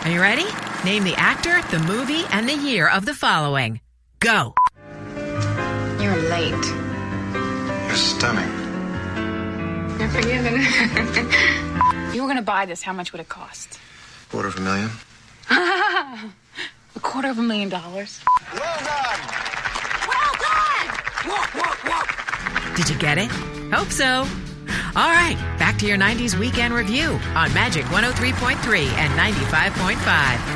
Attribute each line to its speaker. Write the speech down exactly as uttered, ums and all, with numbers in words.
Speaker 1: Are you ready? Name the actor, the movie, and the year of the following. Go.
Speaker 2: You're late.
Speaker 3: You're stunning.
Speaker 2: You're forgiven. You were going to buy this. How much would it cost?
Speaker 3: Quarter of a million.
Speaker 2: A quarter of a million dollars.
Speaker 3: Well done.
Speaker 2: Well done! Walk, walk, walk.
Speaker 1: Did you get it? Hope so. All right, back to your nineties Weekend Review on Magic one oh three point three and ninety-five point five.